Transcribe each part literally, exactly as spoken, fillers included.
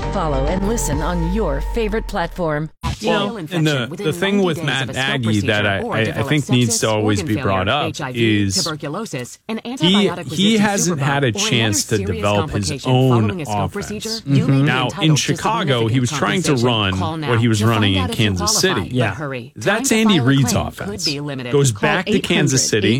Follow and listen on your favorite platform. You know, and the, the thing with Matt Nagy that I, I, I think needs to always be brought up is he, he hasn't had a chance to develop his own offense. Mm-hmm. Now, in Chicago, he was trying to run what he was running in Kansas City. Yeah. That's Andy Reid's offense. Goes back to Kansas City,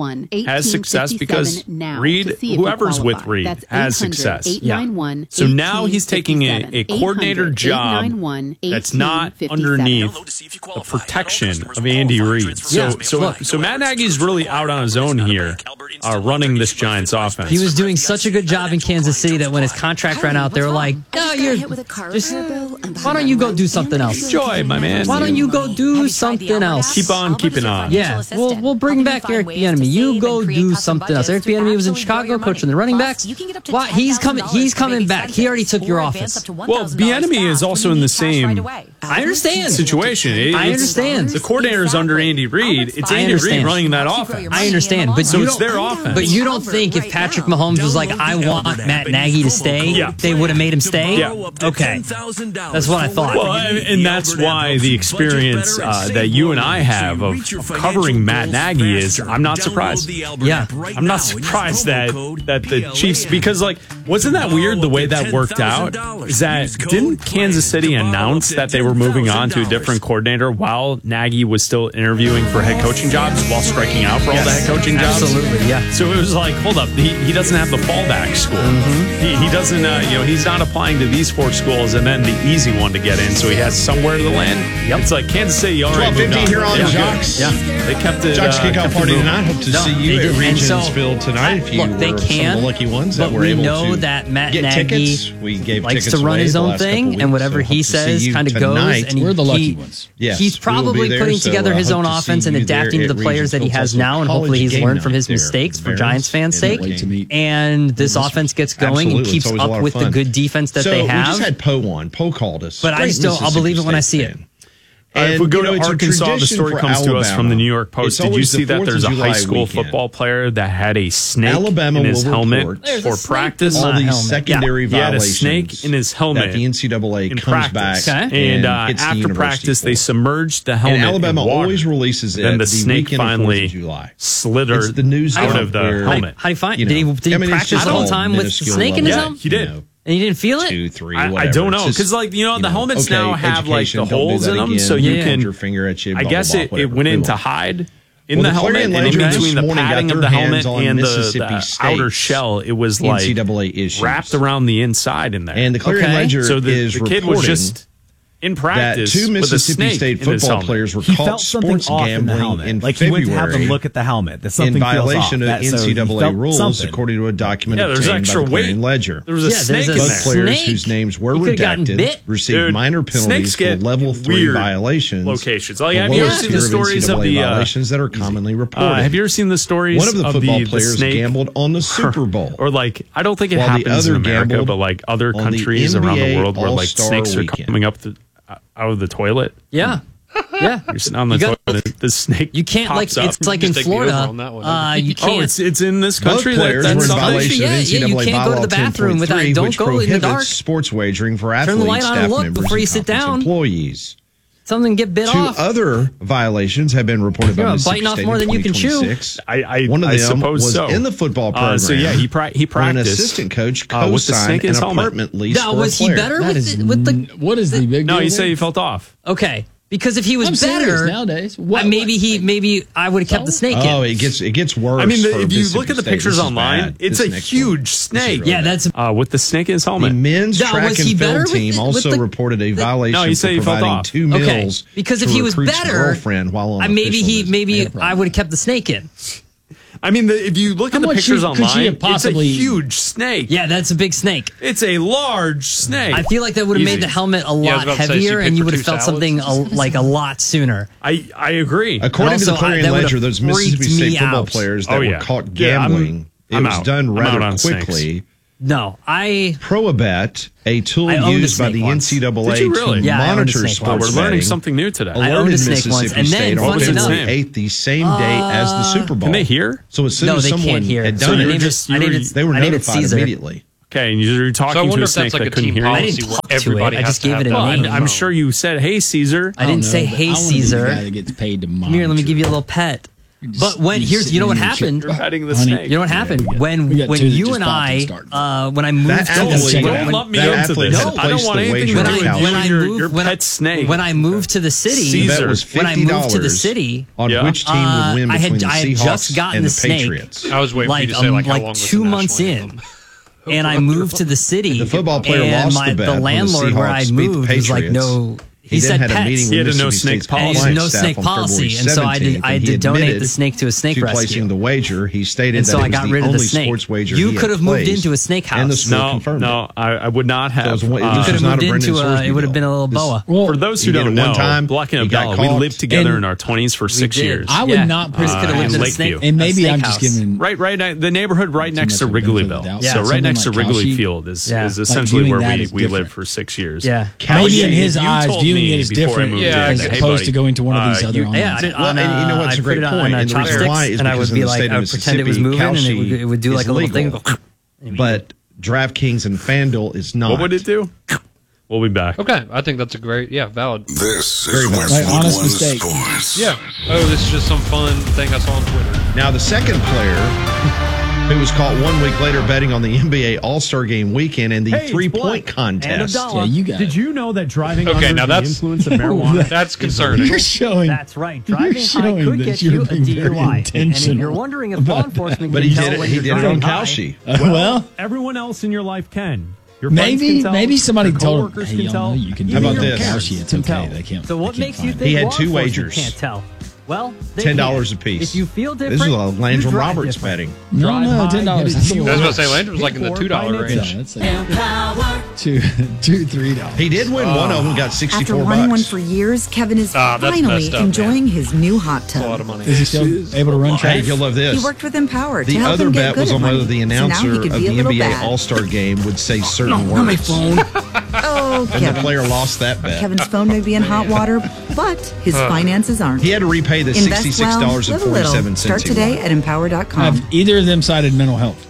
has success because Reid, whoever's with Reid, has success. Yeah. So now he's taking a, a coordinator job that's not underneath the protection of Andy Reid. So, Yeah. so, Look. so Matt Nagy's really out on his own here, uh, running this Giants offense. He was doing such a good job in Kansas City that when his contract ran out, they were like, "No, you're just, why don't you go do something else? Enjoy, my man. Why don't you go do something else? Keep on keeping on. Yeah, we'll we'll bring back Eric Bieniemy. You go do something else. Eric Bieniemy was in Chicago coaching the running backs. Why he's coming? He's coming back. He already took your office. Well, Bieniemy is also in the same I understand. situation. It- I it's- understand. The coordinator's under Andy Reid. It's I Andy Reid understand. running that offense. I understand, but So you it's don't. their offense. But you don't think if Patrick Mahomes was like, "I want Matt Nagy to stay," Yeah. they would have made him stay? Yeah. Okay, that's what I thought. Well, and, and that's why the experience uh, that you and I have of, of covering Matt Nagy is, I'm not surprised. Yeah. I'm not surprised that that the Chiefs, because like, wasn't that weird the way that worked out? Is that didn't Kansas City announce that they were moving on to a different coordinator while Nagy was still interviewing for head coaching jobs while striking out for all the head coaching jobs? Absolutely, yeah. So it was like, hold up, he, he doesn't have the fallback school. Mm-hmm. He, he doesn't, uh, you know, he's not applying to these four schools and then the easy one to get in, so he has somewhere to land. Yep. It's like Kansas City already moved on. here on Yeah. Jocks. Yeah, they kept it. Jocks uh, Kickoff kept it Party moving. tonight. Hope to No, see you they at did. And so- Regensville tonight. If you Look, they were can, some of the lucky ones that but were we able know to that Matt get Nagy tickets. We gave likes tickets to run away his the own last couple thing, weeks, and whatever so he hope to see says you kind of tonight. goes. And We're the lucky he, ones. Yes, he's we will be probably there, putting so, together uh, his hope own to see offense and you there adapting to at the players that he Regensville. has It's now, and also hopefully he's college learned game from his night mistakes there. for Giants fans' Very sake. wait to meet. And this offense gets going Absolutely. and It's keeps always a lot up of with the fun. good defense that so they we have. just had Poe on. Poe called us. But I Great still- I'll Mississippi believe it when I State see it. fan. Uh, if we And, go you know, to it's a Arkansas, the tradition story for comes to us from the New York Alabama. Post. It's Did you always see the that fourth there's a of high July school weekend. football player that had a snake Alabama in his will helmet report There's a for snake practice? in all my these helmet. secondary Yeah. He had a violations snake in his helmet that the N C double A in comes practice. back Okay. And and uh, hits the after university practice, for. they submerged the helmet And Alabama in water. always releases it Then the the snake weekend of fourth of finally July. slithered It's the news out event of the where- helmet. How do you find? You Did he, know, did he I mean, it's practice just the whole all time with the minuscule snake in his level, Yeah, helmet? he did. you know, And you didn't feel it? two, three, I, I whatever. don't know It's just, because, like, you know, you the know, helmets okay, now have like education, the don't do holes that in them, again. so Don't you point can. your finger at you, I blah, guess blah, it, blah, it whatever. went in Move to on. hide in Well, the the helmet, Clarion and in Ledger this between the morning got padding their of the helmet hands on and the, Mississippi the State's outer shell, it was like N C double A issues. wrapped around the inside in there. And the Clarion Okay. Ledger so the, is the kid reporting was just in that practice two with a Mississippi snake State in his football helmet. players were He caught felt something sports off in the gambling helmet. in like he February. went to have them look at the helmet. That something in feels violation off. of That- so N C he double A felt rules, something. according to a document Yeah, there's obtained extra by the Clarion weight. Ledger. There was a Yeah, snake there's in a Both there. players snake? whose names were He could've gotten redacted bit. received Dude, minor snakes penalties for get level three weird violations. locations. Like, the have you ever lowest seen the tier of stories of N C double A the uh, violations that are commonly reported? Uh, have you ever seen the stories One of the of football the, the players snake gambled on the Super Bowl. Or like, I don't think it While the happens in other America, gambled but like other on the countries N B A around the world where like All-Star snakes are Weekend. coming up the, uh, out of the toilet. Yeah. Yeah. You're sitting on the You got- toilet, and the snake. You can't, like, pops up. it's like in Just take the over Florida. on that one. Uh, you Oh, can't. it's it's in this Both country. players that, were that's in something- violation Yeah, of yeah, N C double A you can't go to bylaw the bathroom without- ten point three, don't which go in the prohibits dark. sports wagering for Turn the light athletes, on staff and look members, before you and sit conference down. employees. Something get bit Two off. other violations have been reported by You're Mississippi biting off State more in than you can chew. twenty twenty-six. I, I, One of I them suppose was so. in the football program. Uh, so yeah, he pra- he when an practiced. assistant coach uh, with the co-signed snake in an his helmet. apartment lease Now, for was a he player. better That with is the, with the? n- what is the big No, deal he there? said he felt off. Okay, because if he was I'm serious better nowadays. uh, What- maybe he maybe I would have kept the snake Oh, in. it gets it gets worse. I mean, the, for if you Mississippi look at the State. pictures This is online, bad. it's This a next huge one. This is snake. really Yeah, bad. that's uh, with the snake in his The helmet. men's Now, track was and he better field with team the- also with the- reported a violation No, he said for he felt providing off. two okay. meals Because to if he was recruit's better, girlfriend while on I a maybe official he visit. maybe Ain't a problem. I would have kept the snake in. I mean, the, if you look How at the much pictures could she online, have possibly- it's a huge snake. Yeah, that's a big snake. It's a large snake. I feel like that would have Easy. made the helmet a I was lot about to say, she heavier, picked and you for would two have felt salads. something a, like a lot sooner. I I agree. According to the also, I- Clarion that would've Ledger, those Mississippi freaked State me football out. players that Oh, were yeah. caught Yeah, I'm- gambling, I'm it was out. done I'm rather out on snakes. quickly. No, I Proabet, a tool I owned a used by snake the once. N C double A Did you really? to Yeah, I owned a monitor snake Oh, sports once. we're learning betting, something new today. I owned a alerted snake once, Mississippi and then, State on funny enough- February eighth, the same day as the Super Bowl. Can they hear? So as soon no, as they someone can't hear. had So done I it, named just- it. I you named were- it. they were I named it notified Caesar. immediately. Okay, and you're talking so I to wonder a if snake that's like that a couldn't team hear you. I policy didn't where talk to everybody it. I has just to gave have it a Well, name. I'm, I'm sure you said, "Hey, Caesar." I didn't don't say, know, but "Hey, I wanna be the Caesar." guy that gets paid to Come here, let me monitor. give you a little pet. Just- But when you here's, sit you know what in your chair. happened? You're petting the Honey, snake. You know what happened we when got when two that you just and popped and I started. uh, when I moved That to athlete- the city. Don't When let me that into athlete this. had I don't placed want the anything wager to when do I, with on you when I and your, moved your when pet I, snake. when I moved to the city, Caesar. Bet was when I fifty moved to the dollars city, on Yeah. which team would win uh, I between had the I had Seahawks just gotten and the the snake. Patriots. I was waiting like for you to say um, like how like long was two the months national in. anthem? And I moved to the city. The football player and lost my, the bet when the landlord where I Seahawks beat the moved was like, Patriots. no. He, He said then had pets. a meeting He with had a no Mississippi snake State's policy. And he compliance was no staff snake on policy, February and so I did- seventeenth, I and had he to donate admitted the snake to a snake to rescue. placing the wager. He stated And that so it I was got the rid of the only snake. sports wager You he could had have moved placed, into a snake and the house. sport No, confirmed no, it. I, I would not have. So it was- it uh, was You could have not moved a Brendan into a. Sorsby It would have deal. been a little This- boa. Well, For those He who did it don't one know, time, Black and he got Abdallah, we caught, lived together and- in our twenties for six did. years. I would Yeah. not. Chris could have Uh, lived in a Lakeview. snake. and maybe a I'm snake just house. giving Right, right, uh, the neighborhood right too next much to of the benefit Wrigley of the Field. doubt. Yeah. So right Something next to like Wrigley Kalshi, Field is, Yeah. is Like essentially viewing where that we, is we lived different. for six years. Yeah. Maybe in you- his you eyes, told viewing me it is before I different moved Yeah, in as that, hey, opposed buddy, to going to one of these uh, other you- online Yeah, I sites. did Well, on, and you know uh, what's a I'd great put it on, point, uh, and the reason chopsticks, why is and I because would in be the like, state of I would pretend it was Mississippi, moving, and it would, Kalshi it would do like is a little legal. thing. But DraftKings and FanDuel is not. What would it do? We'll be back. Okay, I think that's a great, yeah, valid. This Very is valid. Westwood Like, honest One mistake. Sports. Yeah. Oh, this is just some fun thing I saw on Twitter. Now, the second player who was caught one week later betting on the N B A All-Star Game weekend and the Hey, it's three-point Black contest. Yeah, you got Did it. you know that driving Okay, under now the that's- influence of marijuana? That's concerning. You're showing. That's right. You're Driving high showing could that get you're you a being very D U I. And if intentional you're wondering if law about enforcement But can he tell did it. when He you're did it on driving high, Kalshi. Uh, well, Everyone else in your life can. Your friends maybe can tell, maybe somebody your told him, coworkers hey, can y'all tell. know you can How do about it on this? Kalshi. It's Can okay. tell. They can't. So what they can't makes you find think He had law two enforcement wagers. can't tell? Well, they ten can. dollars a piece. If you feel different, This is a you Landrum drive Roberts different. betting. it. No, Drive no, high, ten dollars. get That's a a deal. I was lot. going to say, Landrum was like in the Paid for two dollar by range. Yeah, that's like two, two, three dollars. He did win one of them, got After sixty-four wanting one bucks. for years, Kevin is Ah, that's finally messed up, enjoying his new hot That's a lot tub. of money. Is he still able to run Hey, track? you'll love this. He worked with Empower to The help other him get bet good was at on whether money. the So now announcer he could of be a the little N B A bad. All-Star Game would say certain Not my words. phone. Oh, And the Kevin. player lost that bet. Kevin's phone may be in hot water, but his finances aren't. He had to repay the Invest sixty-six well, dollars and live a little. forty-seven Start cents. today at empower dot com. Have either of them cited mental health?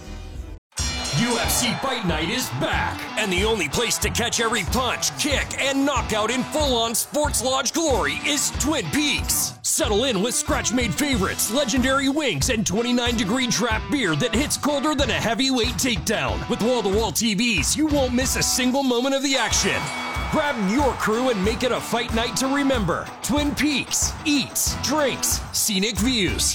U F C Fight Night is back, and the only place to catch every punch, kick, and knockout in full-on Sports Lodge glory is Twin Peaks. Settle in with scratch-made favorites, legendary wings, and twenty-nine degree draft beer that hits colder than a heavyweight takedown. With wall-to-wall T Vs, you won't miss a single moment of the action. Grab your crew and make it a fight night to remember. Twin Peaks. Eats, drinks, scenic views.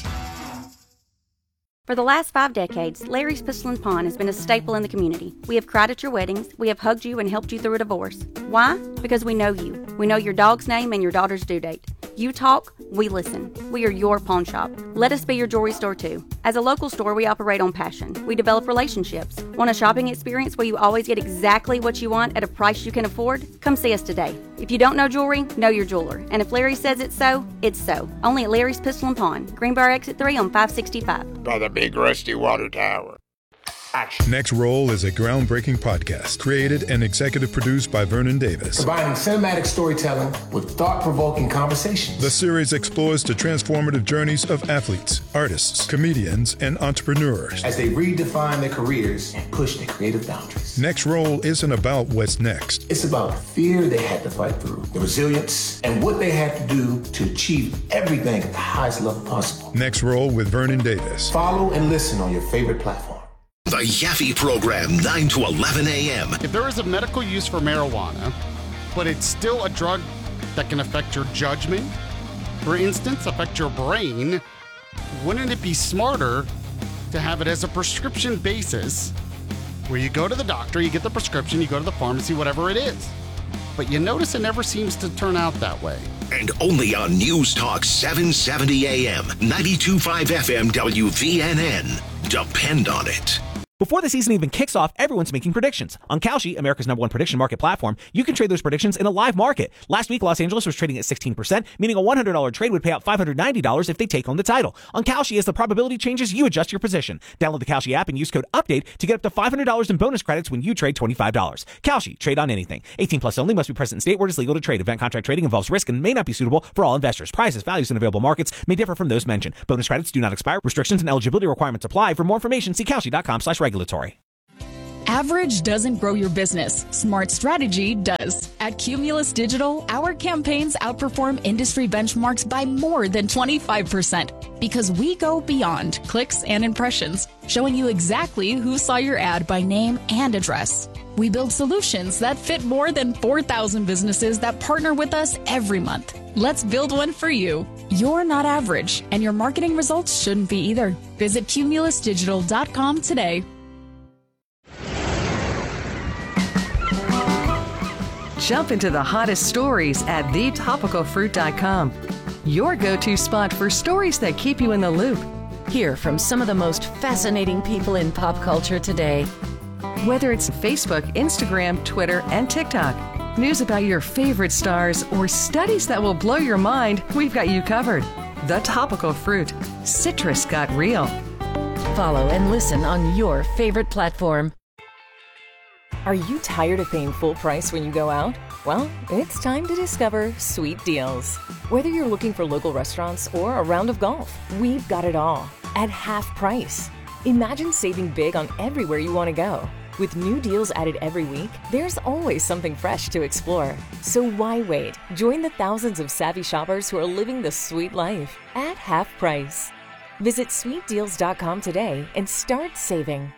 For the last five decades, Larry's Pistol and Pawn has been a staple in the community. We have cried at your weddings, we have hugged you and helped you through a divorce. Why? Because we know you. We know your dog's name and your daughter's due date. You talk, we listen. We are your pawn shop. Let us be your jewelry store too. As a local store, we operate on passion. We develop relationships. Want a shopping experience where you always get exactly what you want at a price you can afford? Come see us today. If you don't know jewelry, know your jeweler. And if Larry says it's so, it's so. Only at Larry's Pistol and Pawn, Greenbrier Exit three on five sixty-five. By the big rusty water tower. Next Roll is a groundbreaking podcast created and executive produced by Vernon Davis. Combining cinematic storytelling with thought-provoking conversations. The series explores the transformative journeys of athletes, artists, comedians, and entrepreneurs as they redefine their careers and push their creative boundaries. Next Roll isn't about what's next. It's about the fear they had to fight through, the resilience, and what they had to do to achieve everything at the highest level possible. Next Roll with Vernon Davis. Follow and listen on your favorite platform. The Yaffe Program, nine to eleven a.m. If there is a medical use for marijuana, but it's still a drug that can affect your judgment, for instance, affect your brain, wouldn't it be smarter to have it as a prescription basis where you go to the doctor, you get the prescription, you go to the pharmacy, whatever it is. But you notice it never seems to turn out that way. And only on News Talk seven seventy a.m., ninety-two point five F M W V N N. Depend on it. Before the season even kicks off, everyone's making predictions. On Kalshi, America's number one prediction market platform, you can trade those predictions in a live market. Last week, Los Angeles was trading at sixteen percent, meaning a one hundred dollars trade would pay out five hundred ninety dollars if they take home the title. On Kalshi, as the probability changes, you adjust your position. Download the Kalshi app and use code UPDATE to get up to five hundred dollars in bonus credits when you trade twenty-five dollars. Kalshi, trade on anything. eighteen plus only, must be present in state where it is legal to trade. Event contract trading involves risk and may not be suitable for all investors. Prices, values, and available markets may differ from those mentioned. Bonus credits do not expire. Restrictions and eligibility requirements apply. For more information, see Kalshi dot com slash regulatory. Average doesn't grow your business. Smart strategy does. At Cumulus Digital, our campaigns outperform industry benchmarks by more than twenty-five percent because we go beyond clicks and impressions, showing you exactly who saw your ad by name and address. We build solutions that fit more than four thousand businesses that partner with us every month. Let's build one for you. You're not average, and your marketing results shouldn't be either. Visit cumulus digital dot com today. Jump into the hottest stories at the topical fruit dot com. Your go-to spot for stories that keep you in the loop. Hear from some of the most fascinating people in pop culture today. Whether it's Facebook, Instagram, Twitter, and TikTok, news about your favorite stars, or studies that will blow your mind, we've got you covered. The Topical Fruit. Citrus got real. Follow and listen on your favorite platform. Are you tired of paying full price when you go out? Well, it's time to discover Sweet Deals. Whether you're looking for local restaurants or a round of golf, we've got it all at half price. Imagine saving big on everywhere you want to go. With new deals added every week, there's always something fresh to explore. So why wait? Join the thousands of savvy shoppers who are living the sweet life at half price. Visit sweet deals dot com today and start saving.